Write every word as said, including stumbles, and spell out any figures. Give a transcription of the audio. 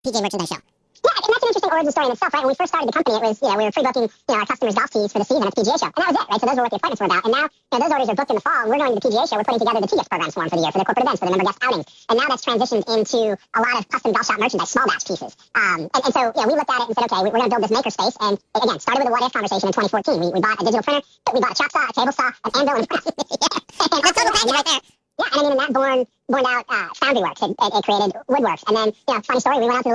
P G A Merchandise Show. Yeah, and that's an interesting origin story in itself, right? When we first started the company, it was, you know, we were free-booking, you know, our customers' golf tees for the season at the P G A Show. And that was it, right? So those were what the appointments were about. And now, you know, those orders are booked in the fall, and we're going to the P G A Show. We're putting together the tee gift programs for them for the year, for their corporate events, for the member guest outings. And now that's transitioned into a lot of custom golf shop merchandise, small batch pieces. Um, and, and so, you know, we looked at it and said, okay, we're going to build this makerspace. And again, started with a what-if conversation in twenty fourteen. We, we bought a digital printer, we bought a chop saw, a table saw, an anvil, and yeah. That's total package right there. Yeah, and I mean, and that born, born out uh, Foundry Works. It, it, it created Woodworks. And then, you know, funny story, we went out to the